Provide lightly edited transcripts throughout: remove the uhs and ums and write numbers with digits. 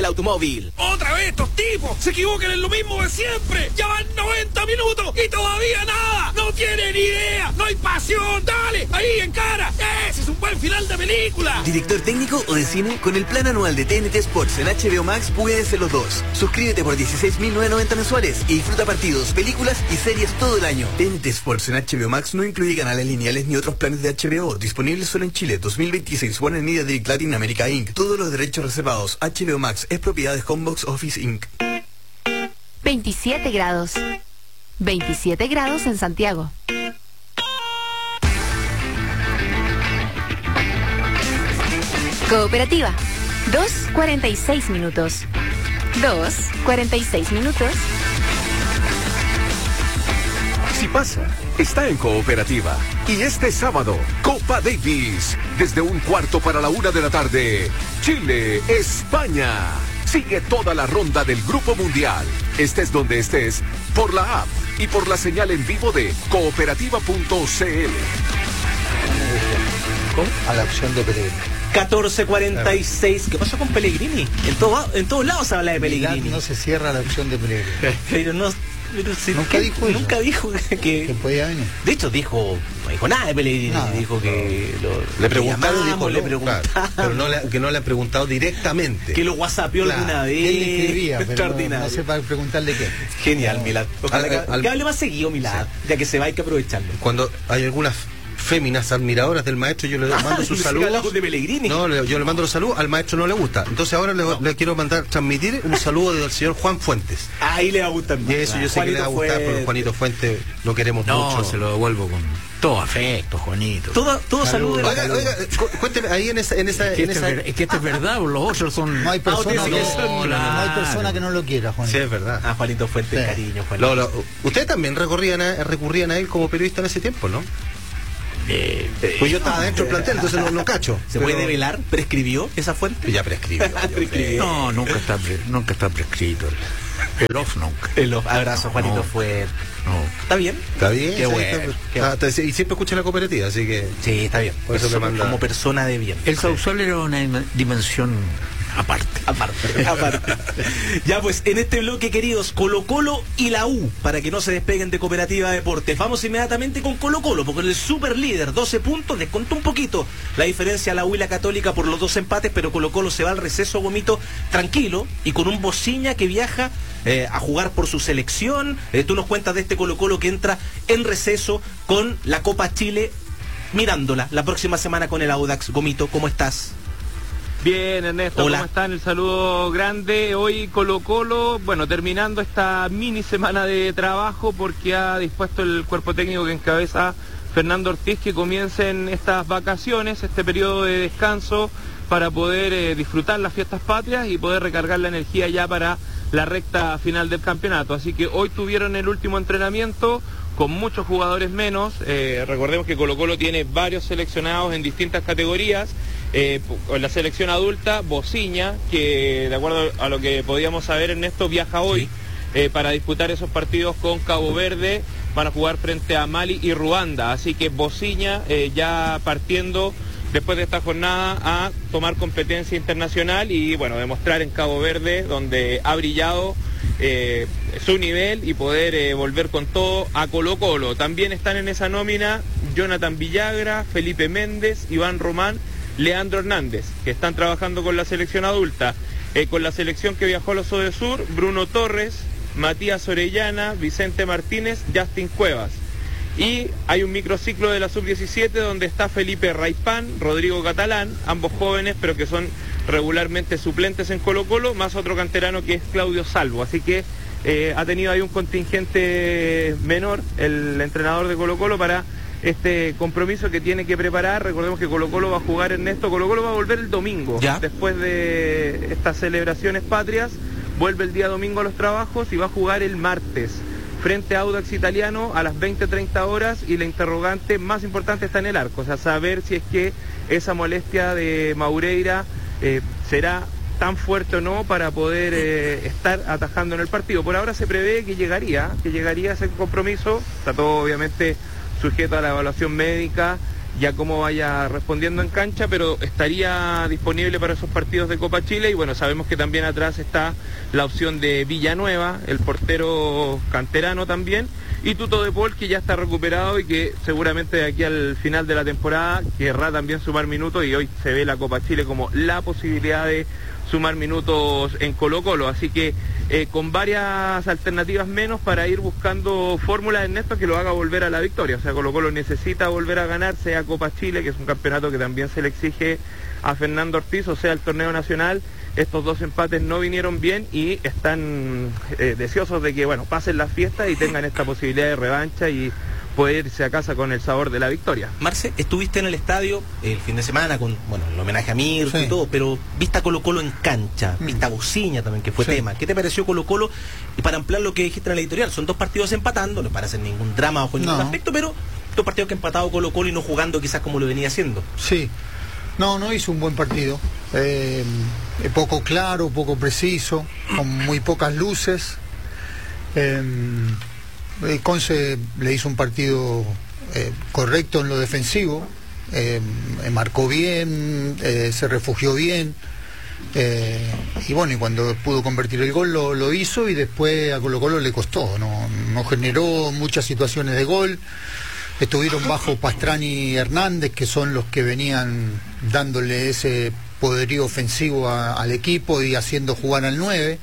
automóvil. ¡Otra vez estos tipos! ¡Se equivocan en lo mismo de siempre! ¡Ya van 90 minutos y todavía nada! ¡No tienen idea! ¡No hay pasión! ¡Dale! ¡Ahí, encara! ¡Ese es un buen final de película! ¿Director técnico o de cine? Con el plan anual de TNT Sports en HBO Max puedes ser los dos. Suscríbete por 16.990 mensuales y disfruta partidos, películas y series todo el año. TNT Sports en HBO Max no incluye canales lineales ni otros planes de HBO. Disponible solo en Chile. 2026. Warner Media Direct Latin America Inc. Todos los derechos reservados. HBO Max es propiedad de Homebox Office Inc. 27 grados. 27 grados en Santiago. Cooperativa. 2:46 minutos. 2:46 minutos. Si pasa, está en Cooperativa. Y este sábado, Copa Davis. Desde 1:15 p.m. Chile, España. Sigue toda la ronda del Grupo Mundial. Estés donde estés, por la app y por la señal en vivo de cooperativa.cl. A la opción de Pellegrini. 14:46. ¿Qué pasó con Pellegrini? En todos lados se habla de Pellegrini. No se cierra la opción de Pellegrini. Pero no... Nunca dijo que podía venir. De hecho no dijo nada de Pellegrini. Dijo que le preguntaron, claro, pero que no le han preguntado directamente. Que lo whatsappió alguna vez. Él le escribía, pero no sé para preguntarle qué. Genial, Milad. Que hable más seguido, Milad, sí. Ya que se va, hay que aprovecharlo. Cuando hay algunas féminas admiradoras del maestro, yo le mando sus saludos. De Pellegrini. No, yo le mando los saludos, al maestro no le gusta. Entonces ahora le quiero transmitir un saludo del señor Juan Fuentes. Ahí le va a gustar más. Y eso yo sé que le va a gustar, porque Juanito Fuentes lo queremos mucho. Se lo devuelvo con todo afecto, Juanito. Todo saludo. Oiga, cuénteme ahí en esa. Es que esto es verdad, los otros son. No hay persona que no lo quiera, Juanito. Sí, es verdad. Juanito Fuentes, sí. Cariño, Juanito. Ustedes también recurrían a él como periodista en ese tiempo, ¿no? Pues yo estaba dentro del plantel, entonces no cacho. ¿Se puede develar? ¿Prescribió esa fuente? Ya prescribió. No, nunca está prescrito. El off nunca. El off. Abrazo, Juanito Fuerte. No. ¿Está bien? Está bien. Qué bueno. Y siempre escucha la cooperativa, así que... Sí, está bien. Por eso manda... Como persona de bien. El Sausal era una dimensión aparte. Ya pues, en este bloque, queridos, Colo-Colo y la U, para que no se despeguen de Cooperativa Deportes. Vamos inmediatamente con Colo-Colo, porque el super líder, 12 puntos, les contó un poquito la diferencia a la U y la Católica por los 2 empates, pero Colo-Colo se va al receso, Gomito, tranquilo, y con un Bociña que viaja a jugar por su selección. Tú nos cuentas de este Colo-Colo que entra en receso con la Copa Chile, mirándola la próxima semana con el Audax. Gomito, ¿cómo estás? Bien, Ernesto, hola. ¿Cómo están? El saludo grande. Hoy Colo-Colo, terminando esta mini semana de trabajo, porque ha dispuesto el cuerpo técnico que encabeza Fernando Ortiz que comiencen estas vacaciones, este periodo de descanso, para poder disfrutar las fiestas patrias y poder recargar la energía ya para la recta final del campeonato. Así que hoy tuvieron el último entrenamiento con muchos jugadores menos. Recordemos que Colo-Colo tiene varios seleccionados en distintas categorías. En la selección adulta, Bociña, que de acuerdo a lo que podíamos saber, Ernesto, viaja hoy para disputar esos partidos con Cabo Verde. Van a jugar frente a Mali y Ruanda. Así que Bociña ya partiendo después de esta jornada a tomar competencia internacional y demostrar en Cabo Verde, donde ha brillado su nivel, y poder volver con todo a Colo-Colo. También están en esa nómina Jonathan Villagra, Felipe Méndez, Iván Román, Leandro Hernández, que están trabajando con la selección adulta. Con la selección que viajó a los Odesur, Bruno Torres, Matías Orellana, Vicente Martínez, Justin Cuevas. Y hay un microciclo de la sub-17 donde está Felipe Raipán, Rodrigo Catalán, ambos jóvenes pero que son regularmente suplentes en Colo-Colo, más otro canterano que es Claudio Salvo. Así que ha tenido ahí un contingente menor el entrenador de Colo-Colo para este compromiso que tiene que preparar. Recordemos que Colo-Colo va a jugar, Ernesto, Colo-Colo va a volver el domingo, ¿ya? Después de estas celebraciones patrias, vuelve el día domingo a los trabajos y va a jugar el martes frente a Audax Italiano a las 20:30 horas, y la interrogante más importante está en el arco, o sea, saber si es que esa molestia de Maureira será tan fuerte o no para poder estar atajando en el partido. Por ahora se prevé que llegaría ese compromiso, está todo obviamente sujeto a la evaluación médica ya cómo vaya respondiendo en cancha, pero estaría disponible para esos partidos de Copa Chile. Y bueno, sabemos que también atrás está la opción de Villanueva, el portero canterano también, y Tuto de Paul, que ya está recuperado y que seguramente de aquí al final de la temporada querrá también sumar minutos, y hoy se ve la Copa Chile como la posibilidad de sumar minutos en Colo-Colo, así que con varias alternativas menos para ir buscando fórmulas, Ernesto, que lo haga volver a la victoria. O sea, Colo-Colo necesita volver a ganar, sea Copa Chile, que es un campeonato que también se le exige a Fernando Ortiz, o sea el torneo nacional. Estos dos empates no vinieron bien y están deseosos de que, bueno, pasen las fiestas y tengan esta posibilidad de revancha y poder irse a casa con el sabor de la victoria. Marce, estuviste en el estadio el fin de semana con, bueno, el homenaje a Mirko y todo, pero viste a Colo-Colo en cancha, viste a Bociña también, que fue tema. ¿Qué te pareció Colo-Colo? Y para ampliar lo que dijiste en la editorial, son dos partidos empatando, no parece ningún drama bajo ningún aspecto, pero dos partidos que ha empatado Colo-Colo y no jugando quizás como lo venía haciendo. Sí, no hizo un buen partido. Poco claro, poco preciso, con muy pocas luces. Conce le hizo un partido correcto en lo defensivo, marcó bien, se refugió bien, y bueno, y cuando pudo convertir el gol lo hizo, y después a Colo-Colo le costó, no generó muchas situaciones de gol. Estuvieron bajo Pastrani y Hernández, que son los que venían dándole ese poderío ofensivo al equipo y haciendo jugar al 9.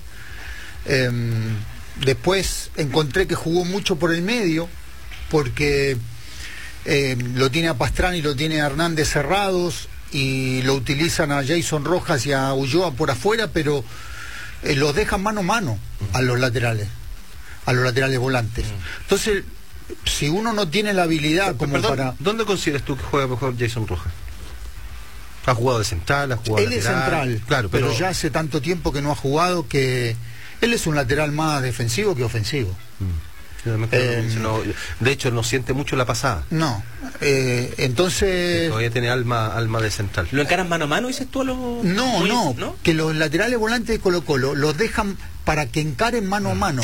Después encontré que jugó mucho por el medio, porque lo tiene a Pastrani y lo tiene a Hernández cerrados, y lo utilizan a Jason Rojas y a Ulloa por afuera, pero los dejan mano a mano a los laterales volantes. Entonces, si uno no tiene la habilidad como para... ¿Dónde consideras tú que juega mejor Jason Rojas? ¿Ha jugado de central? ¿Ha jugado él lateral? Es central, claro, pero ya hace tanto tiempo que no ha jugado que él es un lateral más defensivo que ofensivo. De hecho, no siente mucho la pasada. No, entonces... Todavía tiene alma de central. ¿Lo encaran mano a mano, dices tú, a los... No, que los laterales volantes de Colo-Colo los dejan para que encaren mano a mano.